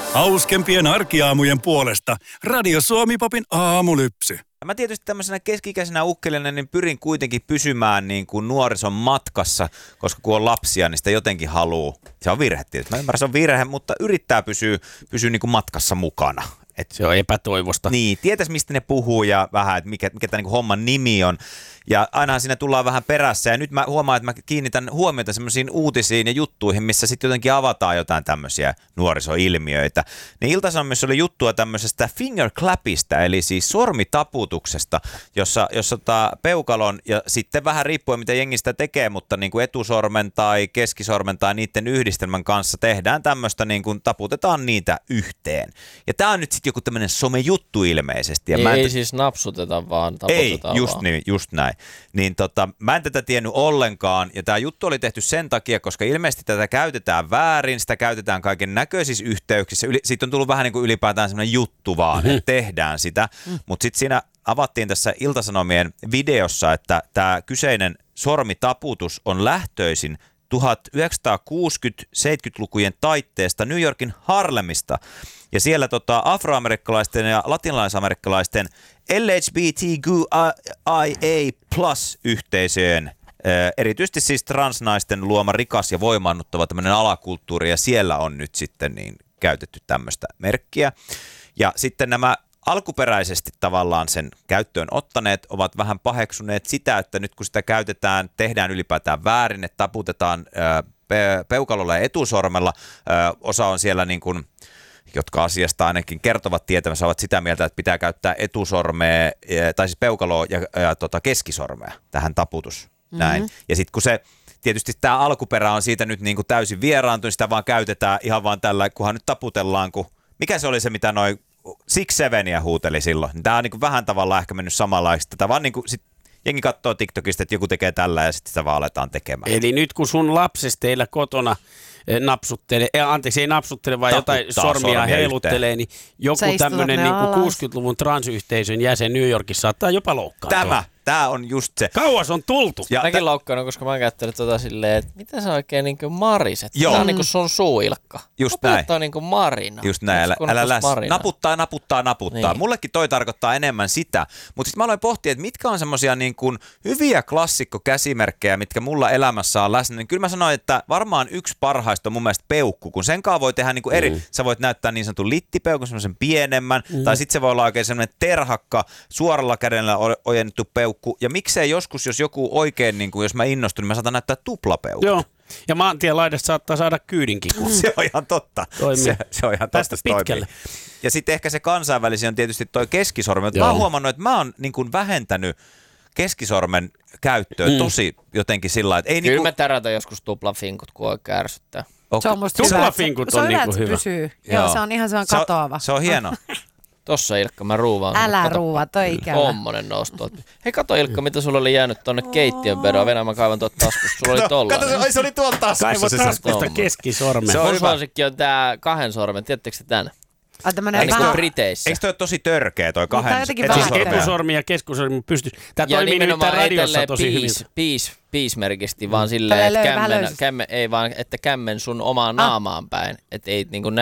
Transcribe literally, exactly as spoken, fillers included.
Hauskempien arkiaamujen puolesta Radio Suomi-popin aamulypsy. Mä tietysti tämmöisenä keski-ikäisenä ukkelina niin pyrin kuitenkin pysymään niin kuin nuorison matkassa, koska kun on lapsia, niin sitä jotenkin haluu. Se on virhe tietysti. Mä ymmärrän, se on virhe, mutta yrittää pysyä, pysyä niin kuin matkassa mukana. Et se on epätoivosta. Niin, tietäisi mistä ne puhuu ja vähän, että mikä, mikä tämä niin homman nimi on. Ja ainahan siinä tullaan vähän perässä. Ja nyt mä huomaan, että mä kiinnitän huomiota semmoisiin uutisiin ja juttuihin, missä sitten jotenkin avataan jotain tämmöisiä nuorisoilmiöitä. Niin Ilta-Sanomissa oli juttua tämmöisestä finger clapista, eli siis sormitaputuksesta, jossa, jossa tota peukalon ja sitten vähän riippuen mitä jengi sitä tekee, mutta niin kuin etusormen tai keskisormen tai niiden yhdistelmän kanssa tehdään tämmöistä, niin kuin taputetaan niitä yhteen. Ja tää on nyt sitten joku tämmöinen somejuttu ilmeisesti. Ja ei, mä ei t- siis napsuteta vaan, taputetaan Ei, just, vaan. niin, just näin. Niin tota, mä en tätä tiennyt ollenkaan, ja tämä juttu oli tehty sen takia, koska ilmeisesti tätä käytetään väärin, sitä käytetään kaiken näköisissä yhteyksissä. Yli, siitä on tullut vähän niin kuin ylipäätään semmoinen juttu vaan, mm-hmm. että tehdään sitä, mm. mutta sitten siinä avattiin tässä Ilta-Sanomien videossa, että tämä kyseinen sormitaputus on lähtöisin tuhatyhdeksänsataakuusikymmentä-seitsemänkymmentälukujen taitteesta New Yorkin Harlemista. Ja siellä tota, afroamerikkalaisten ja latinalaisamerikkalaisten L G B T Q I A plus yhteisöjen, erityisesti siis transnaisten luoma rikas ja voimaannuttava tämmöinen alakulttuuri, ja siellä on nyt sitten niin käytetty tämmöistä merkkiä. Ja sitten nämä alkuperäisesti tavallaan sen käyttöön ottaneet ovat vähän paheksuneet sitä, että nyt kun sitä käytetään, tehdään ylipäätään väärin, että taputetaan pe- peukalolla ja etusormella, osa on siellä niin kuin, jotka asiasta ainakin kertovat tietämässä, ovat sitä mieltä, että pitää käyttää etusormea, tai siis peukaloa ja, ja tota keskisormea tähän taputus. Mm-hmm. Näin. Ja sitten kun se, tietysti tämä alkuperä on siitä nyt niin kuin täysin vieraantunut, sitä vaan käytetään ihan vaan tällä, kunhan nyt taputellaan, kun, mikä se oli se, mitä noi Six Seveniä huuteli silloin. Tämä on niin kuin vähän tavallaan ehkä mennyt samanlaista. Tämä vaan niin kuin sit jengi katsoo TikTokista, että joku tekee tällä ja sitten sitä vaan aletaan tekemään. Eli nyt kun sun lapsesi teillä kotona napsuttelee, eh, anteeksi ei napsuttele, vaan Taputtaa jotain sormia, sormia heiluttelee, niin joku tämmöinen niin kuin kuusikymmentäluvun transyhteisön jäsen New Yorkissa saattaa jopa loukkaantua. Tämä, tämä on just se. Kauas on tultu. Ja Mäkin t- loukkaan, koska mä oon käyttänyt tota silleen, että mitä sä oikein niin kuin mariset? Joo. Tää on niin kuin sun suuilkka. Just näin. Naputtaa niin kuin marina. Just näin, älä, älä läs. Naputtaa, naputtaa, naputtaa. Niin. Mullekin toi tarkoittaa enemmän sitä. Mutta sitten mä aloin pohtia, että mitkä on semmosia niin kuin hyviä klassikkokäsimerkkejä, mitkä mulla elämässä on läsnä. Niin kyllä mä sanoin, että varmaan yksi parhaista on mun mielestä peukku, kun sen kanssa voi tehdä niin kuin eri. Mm. Sä voit näyttää niin sanotun littipeukun, semmoisen pienemmän, mm. tai sitten se voi olla oikein semmoinen terhakka, suoralla kädellä ojennettu peukku. Ja miksei joskus, jos joku oikein, niin kuin, jos mä innostun, niin mä saatan näyttää tuplapeukut. Joo. Ja maantien laidasta saattaa saada kyydinkin. Mm. Se on ihan totta. Se, se on ihan tästä totta, pitkälle. Ja sitten ehkä se kansainvälinen on tietysti toi keskisormen. Mä oon huomannut, että mä oon niin kuin vähentänyt keskisormen käyttöön mm. tosi jotenkin sillä lailla, että ei Kyllä niinku me tärätään joskus tuplafinkut, kun oikein ärsyttää. Okay. Se on musta hyvä, tuplafinkut se, on, on niinku hyvä, hyvä. Pysyy. Joo. Joo, se on ihan sellainen se katoava. On, se on hieno. Tossa Ilkka, mä ruuvaan. Älä ruuvaa, toi ikävä. Tommonen noustu. Hei, kato Ilkka, mitä sulla oli jäänyt tonne keittiön vedoon. Venä, mä kaivan tuolta taskusta. Sulla oli tollainen. Kato, se, se oli tuolta taskussa. Kaivo se taskusta se keskisormen. Se on Mun hyvä. suosikki on tää kahden sormen. Tiedättekö te tän? Ah, tämmönen Eikö vähän... toi Briteissä? Eikö toi ole tosi törkeä toi Tää on kahden jotenkin Siis vähän etusormen? etusormi ja keskisormi pystyy. Tää Ja toimii nyt nimenomaan ei radiossa tälleen tosi hyvin. piis, piis, piismerkisti, vaan silleen, Tälleen että löy- vähän kämmen, löysästi. kämmen, ei vaan, että kämmen sun omaan naamaan päin. Että ei niinku